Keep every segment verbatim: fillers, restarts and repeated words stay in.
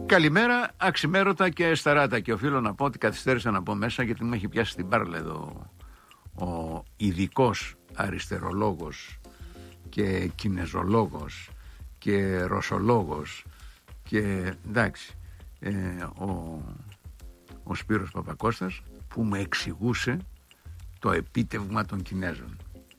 Καλημέρα, αξιμέρωτα και στεράτα. Και οφείλω να πω ότι καθυστέρησα να πω μέσα γιατί μου έχει πιάσει την μπάρλα εδώ ο ειδικός αριστερολόγος και κινεζολόγος και ρωσολόγος και εντάξει ε, ο, ο Σπύρος Παπακώστας που μου εξηγούσε το επίτευγμα των Κινέζων.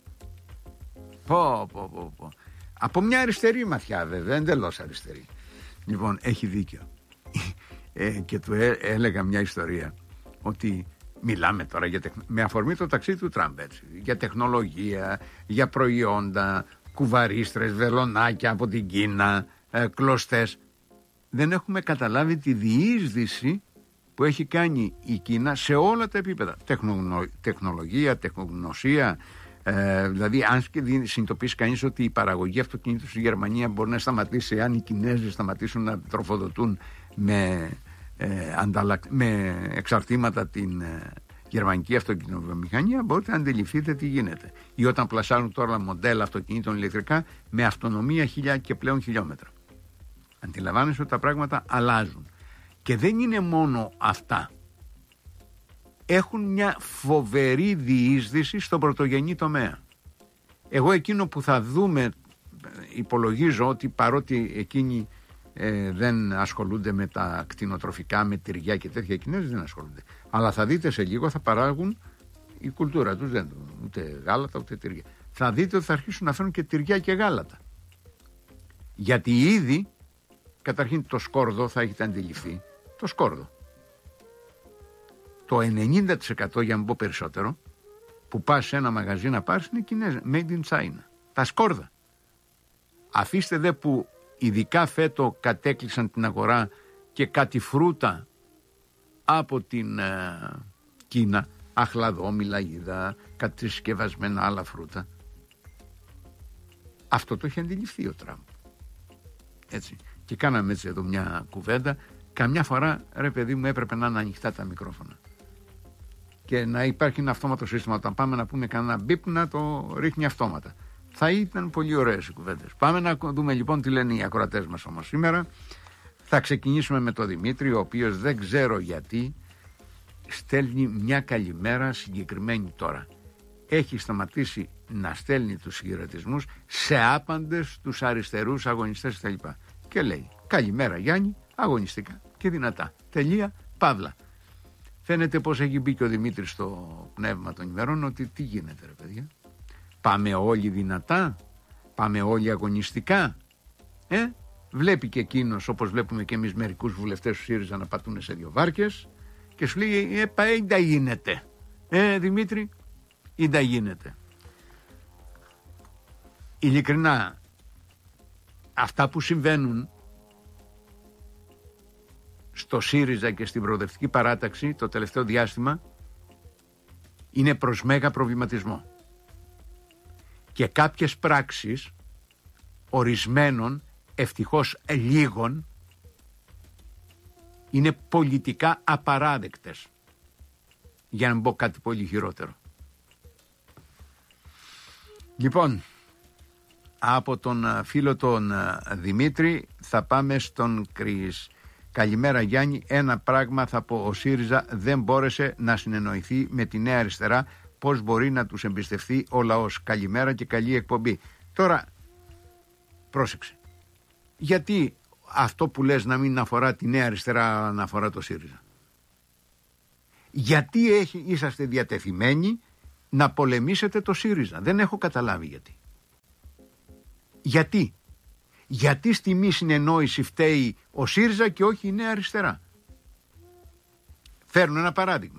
Πω, πω, πω, πω. Από μια αριστερή ματιά βέβαια, εντελώς αριστερή. Λοιπόν, έχει δίκιο. Ε, και του έ, έλεγα μια ιστορία ότι μιλάμε τώρα για τεχ... με αφορμή το ταξίδι του Τραμπ, έτσι, για τεχνολογία, για προϊόντα, κουβαρίστρες, βελονάκια από την Κίνα, ε, κλωστές. Δεν έχουμε καταλάβει τη διείσδυση που έχει κάνει η Κίνα σε όλα τα επίπεδα. Τεχνο... Τεχνολογία, τεχνογνωσία. Ε, δηλαδή, αν συνειδητοποιήσει κανείς ότι η παραγωγή αυτοκινήτων στη Γερμανία μπορεί να σταματήσει αν οι Κινέζοι σταματήσουν να τροφοδοτούν με, ε, ανταλλακ... με εξαρτήματα την ε, γερμανική αυτοκινητοβιομηχανία, μπορείτε να αντιληφθείτε τι γίνεται. Ή όταν πλασάρουν τώρα μοντέλα αυτοκινήτων ηλεκτρικά με αυτονομία χιλιά και πλέον χιλιόμετρα. Αντιλαμβάνεσαι ότι τα πράγματα αλλάζουν. Και δεν είναι μόνο αυτά. Έχουν μια φοβερή διείσδυση στον πρωτογενή τομέα. Εγώ εκείνο που θα δούμε, υπολογίζω ότι παρότι εκείνοι ε, δεν ασχολούνται με τα κτηνοτροφικά, με τυριά και τέτοια, Κινέζοι δεν ασχολούνται. Αλλά θα δείτε σε λίγο θα παράγουν η κουλτούρα τους, δεν ούτε γάλατα ούτε τυριά. Θα δείτε ότι θα αρχίσουν να φέρουν και τυριά και γάλατα. Γιατί ήδη, καταρχήν το σκόρδο θα έχετε αντιληφθεί, το σκόρδο. Το ενενήντα τοις εκατό, για να μην πω περισσότερο, που πας σε ένα μαγαζί να πάρεις είναι Κινέζα, made in China. Τα σκόρδα. Αφήστε δε που ειδικά φέτο κατέκλυσαν την αγορά και κάτι φρούτα από την ε, Κίνα, αχλαδόμηλα είδα, κάτι συσκευασμένα άλλα φρούτα. Αυτό το έχει αντιληφθεί ο Τραμπ. Έτσι. Και κάναμε έτσι εδώ μια κουβέντα. Καμιά φορά, ρε παιδί μου, έπρεπε να είναι ανοιχτά τα μικρόφωνα. Και να υπάρχει ένα αυτόματο σύστημα. Όταν πάμε να πούμε κανένα μπιπ, να το ρίχνει αυτόματα. Θα ήταν πολύ ωραίες οι κουβέντες. Πάμε να δούμε λοιπόν τι λένε οι ακροατές μας όμως σήμερα. Θα ξεκινήσουμε με τον Δημήτρη, ο οποίος δεν ξέρω γιατί στέλνει μια καλημέρα συγκεκριμένη τώρα. Έχει σταματήσει να στέλνει τους χαιρετισμούς σε άπαντες τους αριστερούς αγωνιστές κτλ. Και λέει καλημέρα Γιάννη, αγωνιστικά και δυνατά. Τελεία, παύλα. Φαίνεται πως έχει μπει και ο Δημήτρης στο πνεύμα των ημερών ότι τι γίνεται ρε παιδιά. Πάμε όλοι δυνατά, πάμε όλοι αγωνιστικά. Ε, βλέπει και εκείνος όπως βλέπουμε και εμείς μερικούς βουλευτές του ΣΥΡΙΖΑ να πατούν σε δύο βάρκες και σου λέει ε, πα, ίντα γίνεται. Ε, Δημήτρη, ίντα γίνεται. Ειλικρινά, αυτά που συμβαίνουν στο ΣΥΡΙΖΑ και στην Προοδευτική Παράταξη το τελευταίο διάστημα είναι προς μέγα προβληματισμό. Και κάποιες πράξεις ορισμένων, ευτυχώς λίγων, είναι πολιτικά απαράδεκτες. Για να μην πω κάτι πολύ χειρότερο. Λοιπόν, από τον φίλο τον Δημήτρη θα πάμε στον Κρίς. Καλημέρα Γιάννη, ένα πράγμα θα πω, ο ΣΥΡΙΖΑ δεν μπόρεσε να συνεννοηθεί με τη Νέα Αριστερά, πώς μπορεί να τους εμπιστευτεί ο λαός. Καλημέρα και καλή εκπομπή. Τώρα, πρόσεξε, γιατί αυτό που λες να μην αφορά τη Νέα Αριστερά, να αφορά το ΣΥΡΙΖΑ? Γιατί έχει, είσαστε διατεθειμένοι να πολεμήσετε το ΣΥΡΙΖΑ? Δεν έχω καταλάβει γιατί. Γιατί? Γιατί στη μη συνεννόηση φταίει ο ΣΥΡΙΖΑ και όχι η Νέα Αριστερά? Φέρνω ένα παράδειγμα.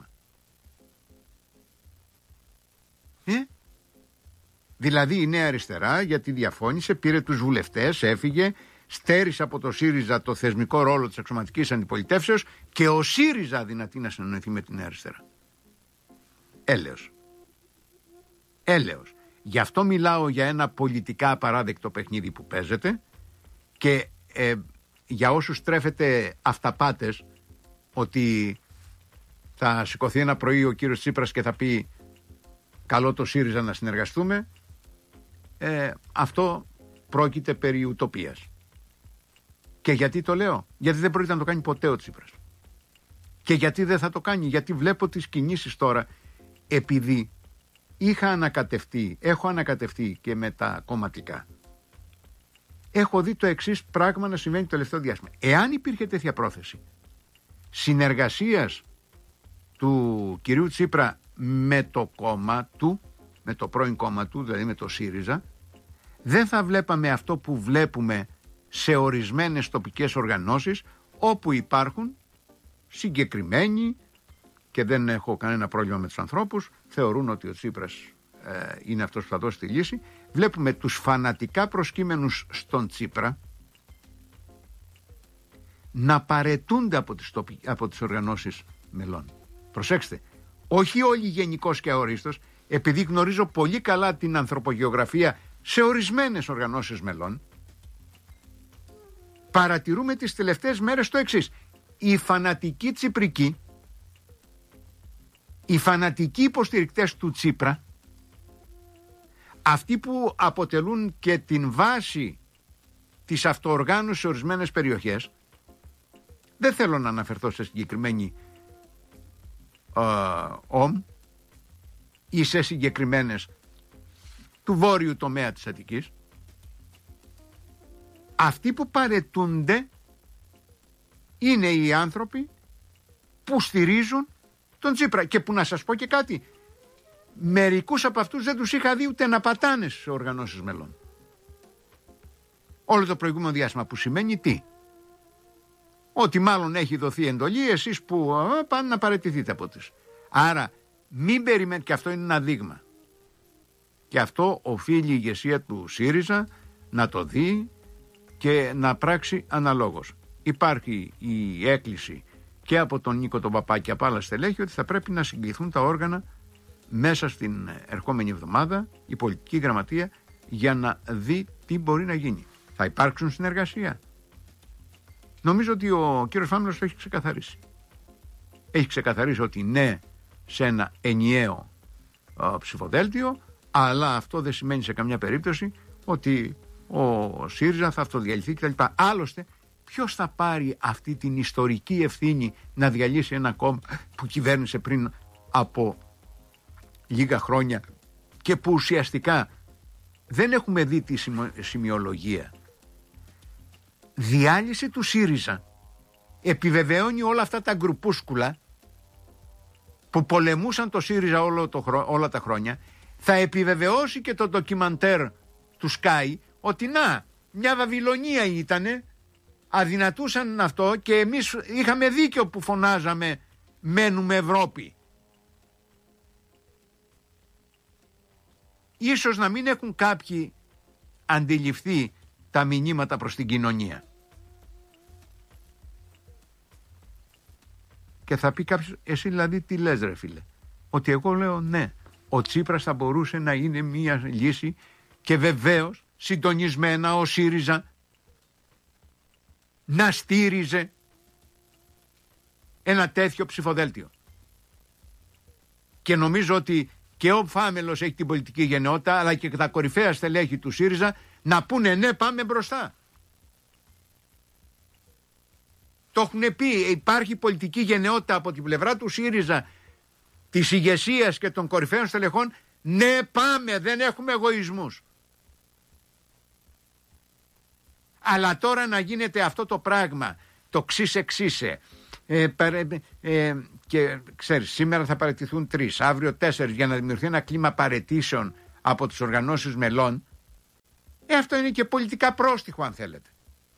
Ε? Δηλαδή η Νέα Αριστερά γιατί διαφώνησε, πήρε τους βουλευτές, έφυγε, στέρισε από το ΣΥΡΙΖΑ το θεσμικό ρόλο της αξιωματικής αντιπολιτεύσεως και ο ΣΥΡΙΖΑ δυνατή να συνεννοηθεί με τη Νέα Αριστερά. Έλεος. Έλεος. Γι' αυτό μιλάω για ένα πολιτικά απαράδεκτο παιχνίδι που παίζεται και ε, για όσους τρέφεται αυταπάτες ότι θα σηκωθεί ένα πρωί ο κύριος Τσίπρας και θα πει καλό το ΣΥΡΙΖΑ να συνεργαστούμε, ε, αυτό πρόκειται περί ουτοπίας. Και γιατί το λέω? Γιατί δεν πρόκειται να το κάνει ποτέ ο Τσίπρας. Και γιατί δεν θα το κάνει? Γιατί βλέπω τις κινήσεις τώρα, επειδή είχα ανακατευτεί, έχω ανακατευτεί και με τα κομματικά. Έχω δει το εξής πράγμα να συμβαίνει το τελευταίο διάστημα. Εάν υπήρχε τέτοια πρόθεση συνεργασίας του κυρίου Τσίπρα με το κόμμα του, με το πρώην κόμμα του, δηλαδή με το ΣΥΡΙΖΑ, δεν θα βλέπαμε αυτό που βλέπουμε σε ορισμένες τοπικές οργανώσεις, όπου υπάρχουν συγκεκριμένοι, και δεν έχω κανένα πρόβλημα με τους ανθρώπους, θεωρούν ότι ο Τσίπρας ε, είναι αυτός που θα δώσει τη λύση. Βλέπουμε τους φανατικά προσκύμενους στον Τσίπρα να παρετούνται από τις, τοπι... από τις οργανώσεις μελών. Προσέξτε, όχι όλοι γενικώς και αορίστως, επειδή γνωρίζω πολύ καλά την ανθρωπογεωγραφία σε ορισμένες οργανώσεις μελών, παρατηρούμε τις τελευταίες μέρες το εξής. Οι φανατικοί τσιπρικοί, οι φανατικοί υποστηρικτές του Τσίπρα, αυτοί που αποτελούν και την βάση της αυτοοργάνωσης σε ορισμένες περιοχές, δεν θέλω να αναφερθώ σε συγκεκριμένη ε, ομ ή σε συγκεκριμένες του βόρειου τομέα της Αττικής, αυτοί που παρετούνται είναι οι άνθρωποι που στηρίζουν τον Τσίπρα. Και που να σας πω και κάτι, μερικούς από αυτούς δεν τους είχα δει ούτε να πατάνε σε οργανώσεις μελών όλο το προηγούμενο διάστημα, που σημαίνει τι? Ότι μάλλον έχει δοθεί εντολή, εσείς που α, πάνε να παραιτηθείτε από τις. Άρα μην περιμένετε, και αυτό είναι ένα δείγμα, και αυτό οφείλει η ηγεσία του ΣΥΡΙΖΑ να το δει και να πράξει αναλόγως. Υπάρχει η έκκληση και από τον Νίκο τον Παπά και από άλλα στελέχη ότι θα πρέπει να συγκληθούν τα όργανα μέσα στην ερχόμενη εβδομάδα, η πολιτική γραμματεία, για να δει τι μπορεί να γίνει. Θα υπάρξουν συνεργασία? Νομίζω ότι ο κύριος Φάμελος το έχει ξεκαθαρίσει. Έχει ξεκαθαρίσει ότι ναι σε ένα ενιαίο α, ψηφοδέλτιο, αλλά αυτό δεν σημαίνει σε καμιά περίπτωση ότι ο ΣΥΡΙΖΑ θα αυτοδιαλυθεί κτλ. Άλλωστε, ποιος θα πάρει αυτή την ιστορική ευθύνη να διαλύσει ένα κόμμα που κυβέρνησε πριν από λίγα χρόνια και που ουσιαστικά δεν έχουμε δει τη σημειολογία? Διάλυση του ΣΥΡΙΖΑ επιβεβαιώνει όλα αυτά τα γκρουπούσκουλα που πολεμούσαν το ΣΥΡΙΖΑ όλο το χρο... όλα τα χρόνια. Θα επιβεβαιώσει και το ντοκιμαντέρ του Sky ότι να, μια Βαβυλωνία ήτανε, αδυνατούσαν αυτό και εμείς είχαμε δίκιο που φωνάζαμε μένουμε Ευρώπη. Ίσως να μην έχουν κάποιοι αντιληφθεί τα μηνύματα προς την κοινωνία. Και θα πει κάποιος, εσύ δηλαδή τι λες ρε φίλε? Ότι εγώ λέω ναι, ο Τσίπρας θα μπορούσε να είναι μια λύση, και βεβαίως συντονισμένα ο ΣΥΡΙΖΑ να στήριζε ένα τέτοιο ψηφοδέλτιο. Και νομίζω ότι και ο Φάμελος έχει την πολιτική γενναιότητα, αλλά και τα κορυφαία στελέχη του ΣΥΡΙΖΑ να πούνε ναι, πάμε μπροστά. Το έχουν πει, υπάρχει πολιτική γενναιότητα από την πλευρά του ΣΥΡΙΖΑ, της ηγεσίας και των κορυφαίων στελεχών. Ναι, πάμε, δεν έχουμε εγωισμούς. Αλλά τώρα να γίνεται αυτό το πράγμα, το ξύσε ξύσε, ε, παρε, ε, και ξέρεις, σήμερα θα παραιτηθούν τρεις, αύριο τέσσερις, για να δημιουργηθεί ένα κλίμα παραιτήσεων από τις οργανώσεις μελών, ε, αυτό είναι και πολιτικά πρόστιχο αν θέλετε.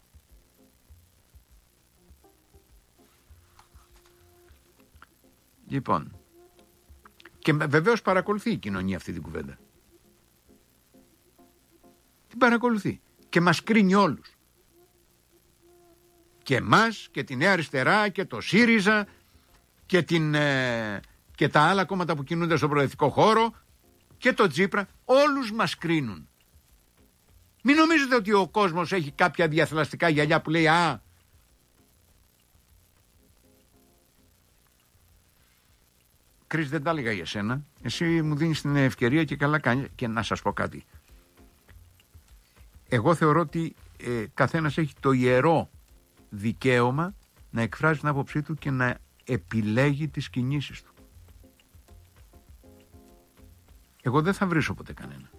Λοιπόν, και βεβαίως παρακολουθεί η κοινωνία αυτή την κουβέντα. Την παρακολουθεί και μας κρίνει όλους. Και εμάς και τη Νέα Αριστερά και το ΣΥΡΙΖΑ και, την, ε, και τα άλλα κόμματα που κινούνται στον προοδευτικό χώρο και το Τσίπρα, όλους μας κρίνουν. Μην νομίζετε ότι ο κόσμος έχει κάποια διαθλαστικά γυαλιά που λέει α, Κρίς, δεν τα έλεγα για σένα, εσύ μου δίνεις την ευκαιρία και καλά κάνεις. Και να σας πω κάτι, εγώ θεωρώ ότι ε, καθένας έχει το ιερό δικαίωμα να εκφράζει την άποψή του και να επιλέγει τις κινήσεις του. Εγώ δεν θα βρίσω ποτέ κανένα.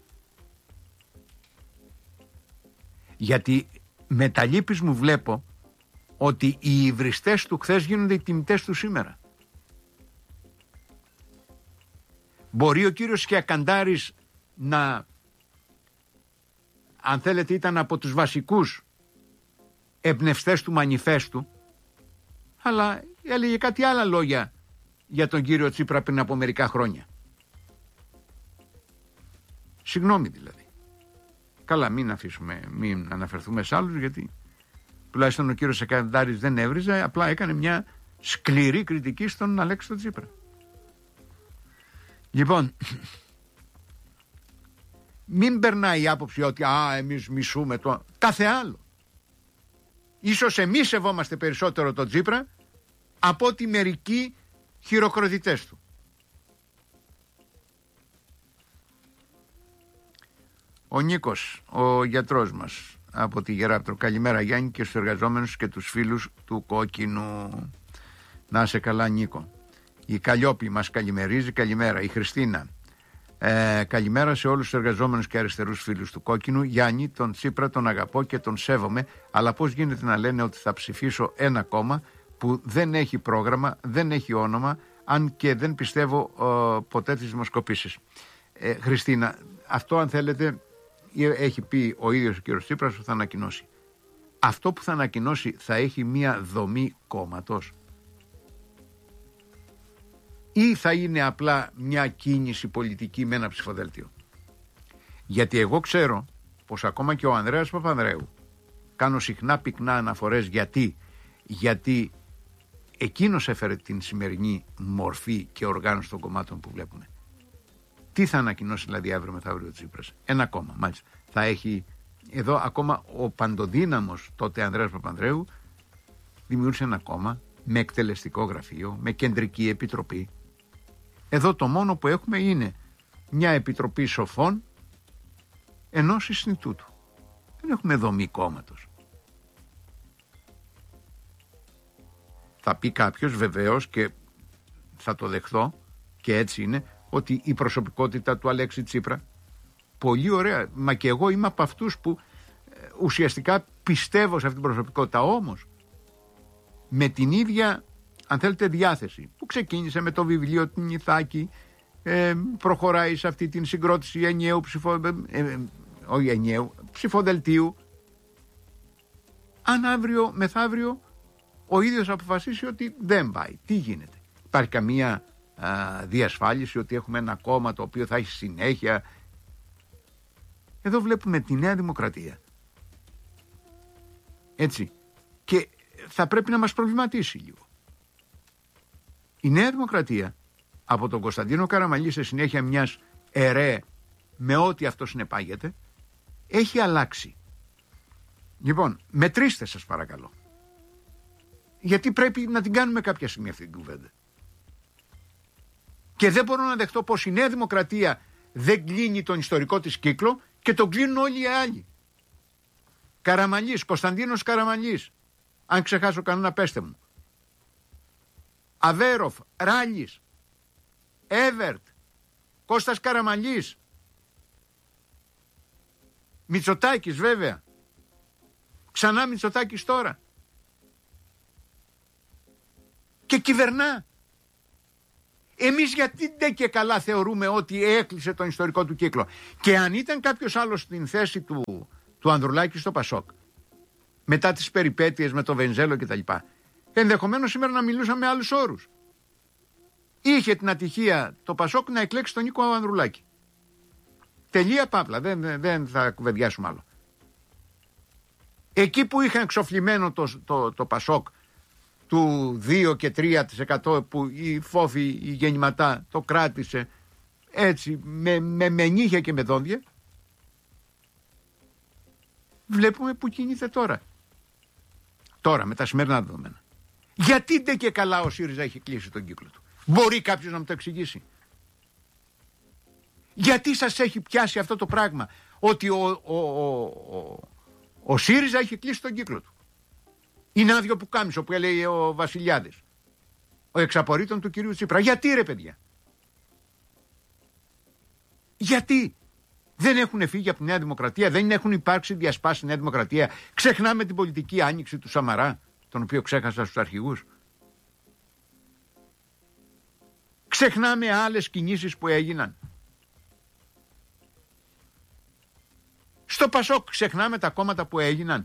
Γιατί με τα λύπης μου βλέπω ότι οι υβριστές του χθες γίνονται οι τιμητές του σήμερα. Μπορεί ο κύριος Σκιακαντάρης να, αν θέλετε, ήταν από τους βασικούς εμπνευστές του μανιφέστου, αλλά έλεγε κάτι άλλα λόγια για τον κύριο Τσίπρα πριν από μερικά χρόνια. Συγγνώμη δηλαδή. Καλά, μην αφήσουμε, μην αναφερθούμε σε άλλους, γιατί τουλάχιστον ο κύριος Σκιακαντάρης δεν έβριζε, απλά έκανε μια σκληρή κριτική στον Αλέξη τον Τσίπρα. Λοιπόν, μην περνάει η άποψη ότι α, εμείς μισούμε το κάθε άλλο. Ίσως εμείς σεβόμαστε περισσότερο τον Τσίπρα από ότι μερικοί χειροκροτητές του. Ο Νίκος, ο γιατρός μας από τη Γεράπτρο. Καλημέρα Γιάννη και στους εργαζόμενους και τους φίλους του Κόκκινου. Να είσαι καλά Νίκο. Η Καλλιόπη μας καλημερίζει. Καλημέρα. Η Χριστίνα. Ε, καλημέρα σε όλους τους εργαζόμενους και αριστερούς φίλους του Κόκκινου. Γιάννη, τον Τσίπρα τον αγαπώ και τον σέβομαι, αλλά πώς γίνεται να λένε ότι θα ψηφίσω ένα κόμμα που δεν έχει πρόγραμμα, δεν έχει όνομα, αν και δεν πιστεύω ε, ποτέ τις δημοσκοπήσεις. Ε, Χριστίνα, αυτό αν θέλετε έχει πει ο ίδιος ο κ. Τσίπρας που θα ανακοινώσει. Αυτό που θα ανακοινώσει θα έχει μία δομή κόμματος ή θα είναι απλά μια κίνηση πολιτική με ένα ψηφοδέλτιο? Γιατί εγώ ξέρω πως ακόμα και ο Ανδρέας Παπανδρέου, κάνω συχνά πυκνά αναφορές γιατί, γιατί εκείνος έφερε την σημερινή μορφή και οργάνωση των κομμάτων που βλέπουμε. Τι θα ανακοινώσει δηλαδή αύριο μεθαύριο ο Τσίπρας? Ένα κόμμα, μάλιστα. Θα έχει εδώ ακόμα ο παντοδύναμος τότε Ανδρέας Παπανδρέου δημιούργησε ένα κόμμα με εκτελεστικό γραφείο, με κεντρική επιτροπή. Εδώ το μόνο που έχουμε είναι μια επιτροπή σοφών ενός Ινστιτούτου. Δεν έχουμε δομή κόμματος. Θα πει κάποιος βεβαίως, και θα το δεχθώ και έτσι είναι, ότι η προσωπικότητα του Αλέξη Τσίπρα πολύ ωραία, μα και εγώ είμαι από αυτούς που ε, ουσιαστικά πιστεύω σε αυτήν την προσωπικότητα, όμως με την ίδια, αν θέλετε, διάθεση που ξεκίνησε με το βιβλίο του Νιθάκη, ε, προχωράει σε αυτή την συγκρότηση ενιαίου ψηφο, ε, ε, όχι ενιαίου, ψηφοδελτίου. Αν αύριο μεθαύριο ο ίδιος αποφασίσει ότι δεν πάει, τι γίνεται? Υπάρχει καμία α, διασφάλιση ότι έχουμε ένα κόμμα το οποίο θα έχει συνέχεια? Εδώ βλέπουμε τη Νέα Δημοκρατία, έτσι, και θα πρέπει να μας προβληματίσει λίγο. Η Νέα Δημοκρατία από τον Κωνσταντίνο Καραμανλή σε συνέχεια μιας ΕΡΕ με ό,τι αυτό συνεπάγεται έχει αλλάξει. Λοιπόν, μετρήστε σας παρακαλώ, γιατί πρέπει να την κάνουμε κάποια στιγμή αυτή την κουβέντα. Και δεν μπορώ να δεχτώ πως η Νέα Δημοκρατία δεν κλείνει τον ιστορικό της κύκλο και τον κλείνουν όλοι οι άλλοι. Καραμανλής, Κωνσταντίνος Καραμανλής, αν ξεχάσω κανένα πέστε μου. Αβέροφ, Ράλης, Έβερτ, Κώστας Καραμανλής, Μητσοτάκης βέβαια, ξανά Μητσοτάκης τώρα, και κυβερνά. Εμείς γιατί δεν και καλά θεωρούμε ότι έκλεισε τον ιστορικό του κύκλο? Και αν ήταν κάποιος άλλος στην θέση του, του Ανδρουλάκη στο Πασόκ, μετά τις περιπέτειες με το Βενζέλο κτλ, ενδεχομένως σήμερα να μιλούσαμε με άλλους όρους. Είχε την ατυχία το Πασόκ να εκλέξει τον Νίκο Ανδρουλάκη. Τελεία παύλα, δεν, δεν θα κουβεντιάσουμε άλλο. Εκεί που είχαν εξοφλημένο το, το, το Πασόκ του δύο και τρία τοις εκατό που η φόφη, η γεννηματά το κράτησε έτσι με, με, με νύχια και με δόντια, βλέπουμε που κινείται τώρα. Τώρα με τα σημερινά δεδομένα. Γιατί δεν και καλά ο ΣΥΡΙΖΑ έχει κλείσει τον κύκλο του? Μπορεί κάποιος να μου το εξηγήσει? Γιατί σας έχει πιάσει αυτό το πράγμα ότι ο, ο, ο, ο, ο ΣΥΡΙΖΑ έχει κλείσει τον κύκλο του? Είναι άδειο που κάμισο που έλεγε ο Βασιλιάδης, ο εξαπορρίτων του κυρίου Τσίπρα. Γιατί ρε παιδιά? Γιατί δεν έχουν φύγει από τη Νέα Δημοκρατία, δεν έχουν υπάρξει διασπάσει στη Νέα Δημοκρατία? Ξεχνάμε την πολιτική άνοιξη του Σαμαρά, τον οποίο ξέχασα στους αρχηγούς. Ξεχνάμε άλλες κινήσεις που έγιναν. Στο Πασόκ ξεχνάμε τα κόμματα που έγιναν.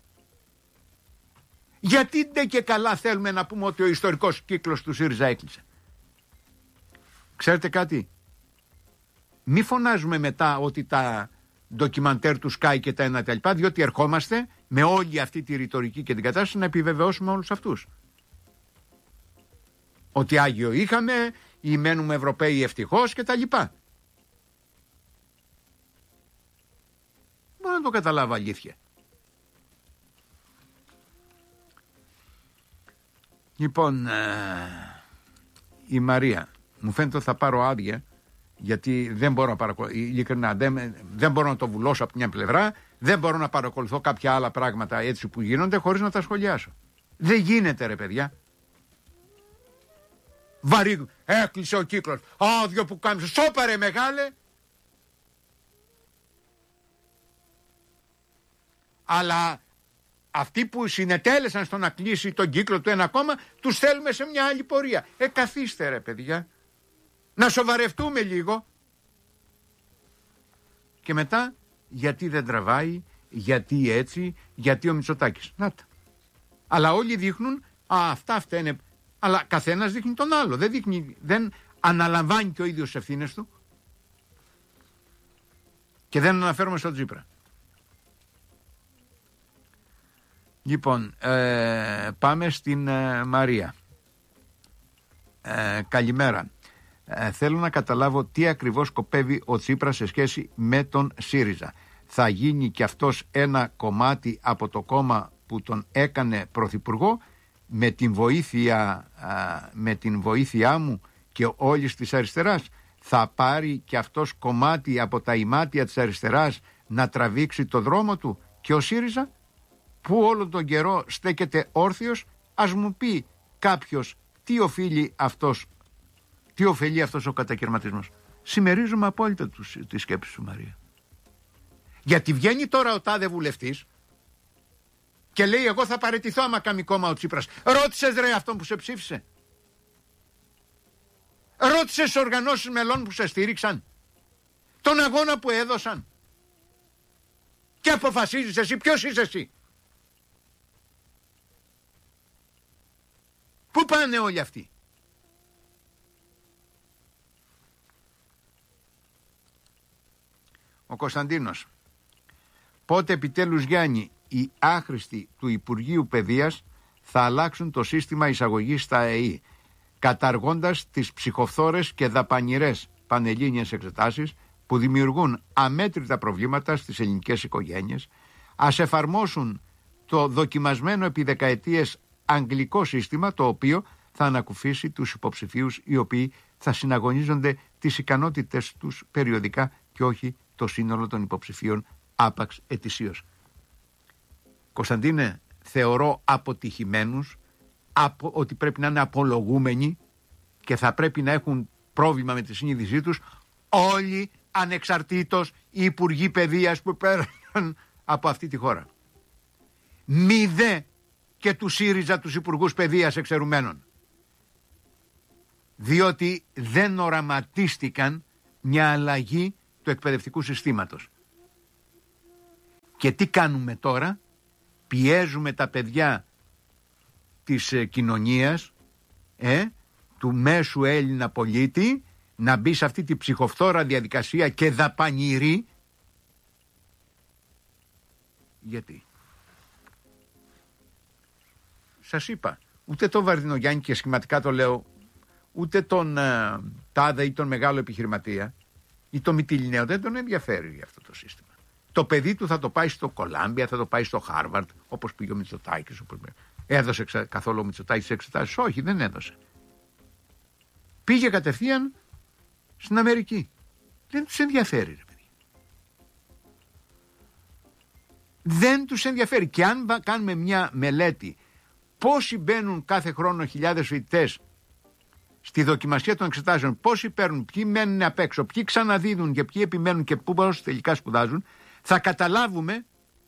Γιατί δεν και καλά θέλουμε να πούμε ότι ο ιστορικός κύκλος του ΣΥΡΙΖΑ έκλεισε? Ξέρετε κάτι? Μη φωνάζουμε μετά ότι τα ντοκιμαντέρ του Sky και τα ένα τα λοιπά, διότι ερχόμαστε με όλη αυτή τη ρητορική και την κατάσταση να επιβεβαιώσουμε όλους αυτούς. Ότι Άγιο είχαμε, ή μένουμε Ευρωπαίοι ευτυχώς και τα λοιπά. Μπορώ να το καταλάβω αλήθεια. Λοιπόν, ε, η Μαρία, μου φαίνεται ότι θα πάρω άδεια, γιατί δεν μπορώ να παρακολουθώ, ειλικρινά, δεν, δεν μπορώ να το βουλώσω από μια πλευρά, δεν μπορώ να παρακολουθώ κάποια άλλα πράγματα έτσι που γίνονται χωρίς να τα σχολιάσω. Δεν γίνεται ρε παιδιά. Βαρύ, έκλεισε ο κύκλος, άδειο που κάμισε, σώπα ρε μεγάλε. Αλλά αυτοί που συνετέλεσαν στο να κλείσει τον κύκλο του ένα κόμμα, τους θέλουμε σε μια άλλη πορεία. Ε, καθίστε ρε παιδιά. Να σοβαρευτούμε λίγο. Και μετά, γιατί δεν τραβάει, γιατί έτσι, γιατί ο Μητσοτάκης. Να τα. Αλλά όλοι δείχνουν, α, αυτά φταίνε. Αλλά καθένας δείχνει τον άλλο. Δεν, δείχνει, δεν αναλαμβάνει και ο ίδιος τις ευθύνες του. Και δεν αναφέρομαι στον Τσίπρα. Λοιπόν, ε, πάμε στην ε, Μαρία. Ε, καλημέρα. Ε, θέλω να καταλάβω τι ακριβώς σκοπεύει ο Τσίπρας σε σχέση με τον ΣΥΡΙΖΑ. Θα γίνει και αυτός ένα κομμάτι από το κόμμα που τον έκανε πρωθυπουργό, με την βοήθεια, α, με την βοήθειά μου και όλης της αριστεράς? Θα πάρει και αυτός κομμάτι από τα ημάτια της αριστεράς να τραβήξει το δρόμο του? Και ο ΣΥΡΙΖΑ που όλο τον καιρό στέκεται όρθιος, ας μου πει κάποιος τι οφείλει αυτός, τι ωφελεί αυτός ο κατακαιρματισμός. Συμμερίζομαι απόλυτα τους, τη σκέψη σου Μαρία. Γιατί βγαίνει τώρα ο τάδε βουλευτής και λέει εγώ θα παραιτηθώ άμα κάνει κόμμα ο Τσίπρας. Ρώτησες ρε αυτόν που σε ψήφισε? Ρώτησες τις οργανώσεις μελών που σε στήριξαν? Τον αγώνα που έδωσαν? Και αποφασίζεις εσύ? Ποιος είσαι εσύ? Πού πάνε όλοι αυτοί? Ο Κωνσταντίνος. Πότε επιτέλους Γιάννη οι άχρηστοι του Υπουργείου Παιδείας θα αλλάξουν το σύστημα εισαγωγής στα ΕΗ, καταργώντας τις ψυχοφθόρες και δαπανηρές πανελλήνιες εξετάσεις που δημιουργούν αμέτρητα προβλήματα στις ελληνικές οικογένειες, ας εφαρμόσουν το δοκιμασμένο επί δεκαετίες αγγλικό σύστημα, το οποίο θα ανακουφίσει τους υποψηφίους οι οποίοι θα συναγωνίζονται τις ικανότητες τους περιοδικά και όχι το σύνολο των υποψηφίων άπαξ ετησίως. Κωνσταντίνε, θεωρώ αποτυχημένους, απο, ότι πρέπει να είναι απολογούμενοι και θα πρέπει να έχουν πρόβλημα με τη συνείδησή τους όλοι ανεξαρτήτως οι υπουργοί παιδείας που πέρασαν από αυτή τη χώρα. Μη δε και του ΣΥΡΙΖΑ τους υπουργούς παιδείας εξαιρουμένων. Διότι δεν οραματίστηκαν μια αλλαγή του εκπαιδευτικού συστήματος. Και τι κάνουμε τώρα? Πιέζουμε τα παιδιά της ε, κοινωνίας, ε, του μέσου Έλληνα πολίτη, να μπει σε αυτή τη ψυχοφθόρα διαδικασία και δαπανηρή. Γιατί? Σας είπα, ούτε τον Βαρδινογιάννη, και σχηματικά το λέω, ούτε τον ε, τάδε ή τον μεγάλο επιχειρηματία ή τον Μυτιληναίο δεν τον ενδιαφέρει αυτό το σύστημα. Το παιδί του θα το πάει στο Κολάμπια, θα το πάει στο Χάρβαρντ, όπως πήγε ο Μητσοτάκης. Έδωσε ξα... καθόλου ο Μητσοτάκης εξετάσεις? Όχι, δεν έδωσε. Πήγε κατευθείαν στην Αμερική. Δεν τους ενδιαφέρει, ρε παιδί. Δεν τους ενδιαφέρει. Και αν κάνουμε μια μελέτη πόσοι μπαίνουν κάθε χρόνο χιλιάδες φοιτητές στη δοκιμασία των εξετάσεων, πόσοι παίρνουν, ποιοι μένουν απ' έξω, ποιοι ξαναδίδουν και ποιοι επιμένουν και πού πώς τελικά σπουδάζουν, θα καταλάβουμε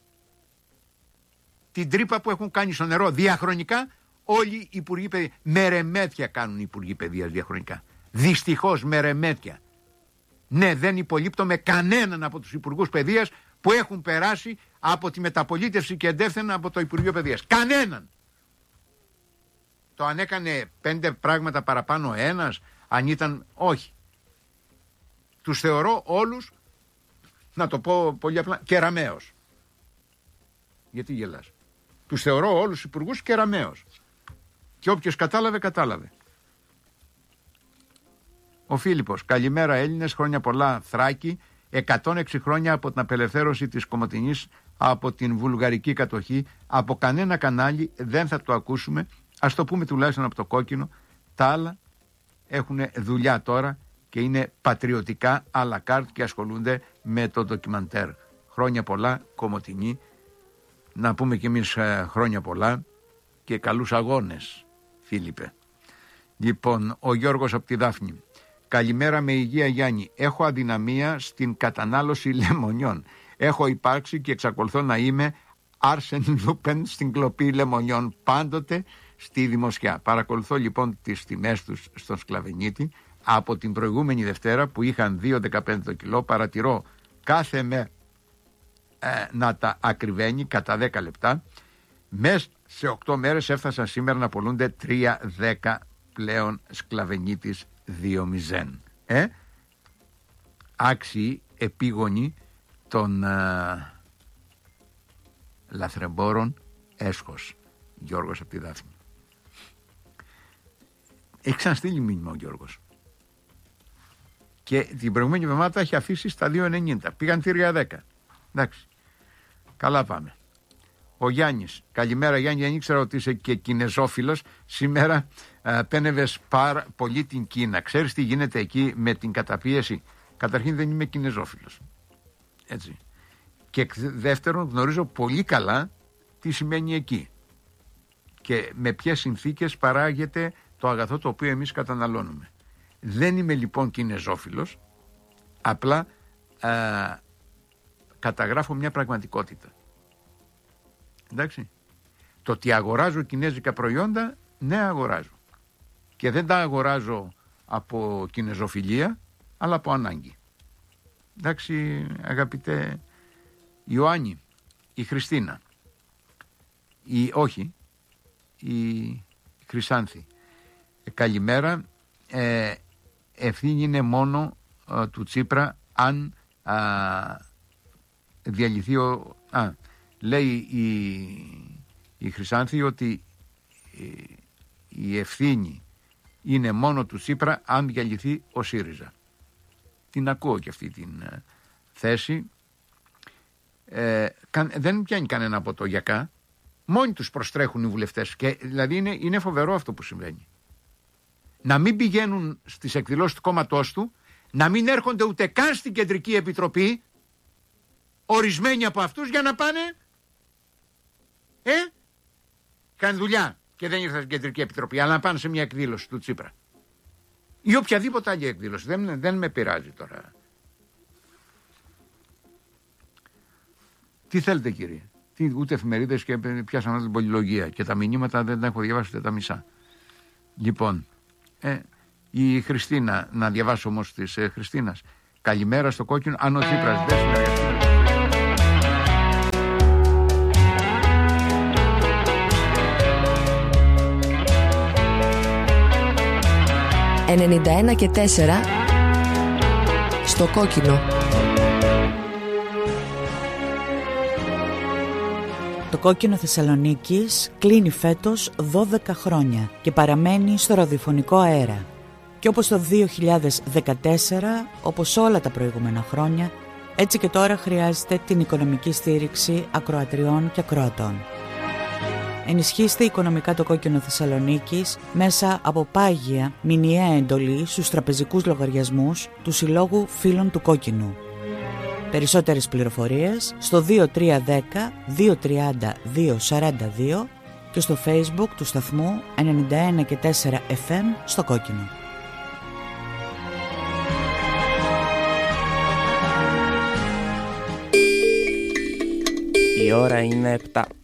την τρύπα που έχουν κάνει στο νερό διαχρονικά όλοι οι υπουργοί παιδείας. Μερεμέτια κάνουν οι υπουργοί παιδείας διαχρονικά. Δυστυχώς μερεμέτια. Ναι, δεν υπολείπτω με κανέναν από τους υπουργούς παιδείας που έχουν περάσει από τη μεταπολίτευση και εντεύθυνα από το Υπουργείο Παιδείας. Κανέναν. Το αν έκανε πέντε πράγματα παραπάνω ένας, αν ήταν, όχι. Τους θεωρώ όλους, να το πω πολύ απλά, κεραμαίος. Γιατί γελάς? Τους θεωρώ όλους τους υπουργούς κεραμαίος. Και όποιος κατάλαβε, κατάλαβε. Ο Φίλιππος, καλημέρα Έλληνες, χρόνια πολλά Θράκη, εκατόν έξι χρόνια από την απελευθέρωση της Κομοτηνής από την βουλγαρική κατοχή, από κανένα κανάλι δεν θα το ακούσουμε, ας το πούμε τουλάχιστον από το Κόκκινο, τα άλλα έχουν δουλειά τώρα και είναι πατριωτικά à la carte και ασχολούνται με το ντοκιμαντέρ. Χρόνια πολλά Κομοτηνή, να πούμε κι εμείς ε, χρόνια πολλά και καλούς αγώνες Φίλιππε. Λοιπόν, ο Γιώργος από τη Δάφνη. Καλημέρα με υγεία Γιάννη. Έχω αδυναμία στην κατανάλωση λεμονιών. Έχω υπάρξει και εξακολουθώ να είμαι Άρσεν Λούπεν στην κλοπή λεμονιών πάντοτε στη Δημοσιά. Παρακολουθώ λοιπόν τις τιμές τους στον Σκλαβενίτη από την προηγούμενη Δευτέρα που είχαν δύο δεκαπέντε το κιλό. Παρατηρώ κάθε μέρα ε, να τα ακριβένει κατά δέκα λεπτά. Μέσα σε οκτώ μέρες έφτασαν σήμερα να πωλούνται τρία δέκα πλέον Σκλαβενίτης δύο μηδέν. Ε, άξιοι επίγονοι των α, λαθρεμπόρων έσχος. Γιώργος από τη Δάφνη. Έχει ξαναστείλει μήνυμα ο Γιώργος. Και την προηγούμενη εβδομάδα έχει αφήσει στα δύο ενενήντα. Πήγαν τρία δέκα. Εντάξει. Καλά πάμε. Ο Γιάννης. Καλημέρα Γιάννη, δεν ήξερα ότι είσαι και κινεζόφιλος. Σήμερα α, πένευες πάρα πολύ την Κίνα. Ξέρεις τι γίνεται εκεί με την καταπίεση? Καταρχήν δεν είμαι κινεζόφιλος. Έτσι. Και δεύτερον γνωρίζω πολύ καλά τι σημαίνει εκεί. Και με ποιες συνθήκες παράγεται το αγαθό το οποίο εμείς καταναλώνουμε. Δεν είμαι λοιπόν κινεζόφιλος. Απλά α, καταγράφω μια πραγματικότητα. Εντάξει. Το ότι αγοράζω κινέζικα προϊόντα, ναι αγοράζω. Και δεν τα αγοράζω από κινεζοφιλία, αλλά από ανάγκη. Εντάξει αγαπητέ Ιωάννη, η Χριστίνα, η, όχι, η Χρυσάνθη. Ε, καλημέρα, ε, ευθύνη είναι μόνο ε, του Τσίπρα αν α, διαλυθεί ο... Α, λέει η, η Χρυσάνθη ότι η, η ευθύνη είναι μόνο του Τσίπρα αν διαλυθεί ο ΣΥΡΙΖΑ. Την ακούω και αυτή την ε, θέση. Ε, κα, δεν πιάνει κανένα από το γιακά. Μόνοι τους προστρέχουν οι βουλευτές. Και, δηλαδή είναι, είναι φοβερό αυτό που συμβαίνει. Να μην πηγαίνουν στις εκδηλώσεις του κόμματός του, να μην έρχονται ούτε καν στην Κεντρική Επιτροπή, ορισμένοι από αυτούς για να πάνε. Ε, κάνει δουλειά και δεν ήρθαν στην Κεντρική Επιτροπή, αλλά να πάνε σε μια εκδήλωση του Τσίπρα. Ή οποιαδήποτε άλλη εκδήλωση. Δεν, δεν με πειράζει τώρα. Τι θέλετε κύριε? Τι, ούτε εφημερίδες και πιάσαμε την πολυλογία. Και τα μηνύματα δεν τα έχω διαβάσει ούτε τα μισά. Λοιπόν, ε, η Χριστίνα, να διαβάσω όμως της ε, Χριστίνας. Καλημέρα στο Κόκκινο. Αν ο Τσίπρας δεν συνεργαστεί. ενενήντα ένα και τέσσερα στο Κόκκινο. Το Κόκκινο Θεσσαλονίκης κλείνει φέτος δώδεκα χρόνια και παραμένει στο ραδιοφωνικό αέρα. Και όπως το δύο χιλιάδες δεκατέσσερα, όπως όλα τα προηγούμενα χρόνια, έτσι και τώρα χρειάζεται την οικονομική στήριξη ακροατριών και ακροατών. Ενισχύστε οικονομικά το Κόκκινο Θεσσαλονίκης μέσα από πάγια μηνιαία εντολή στους τραπεζικούς λογαριασμούς του Συλλόγου Φίλων του Κόκκινου. Περισσότερες πληροφορίες στο δύο τρία ένα μηδέν δύο τρία μηδέν δύο τέσσερα δύο και και στο Facebook του σταθμού ενενήντα ένα και τέσσερα εφ εμ στο Κόκκινο. Η ώρα είναι επτά.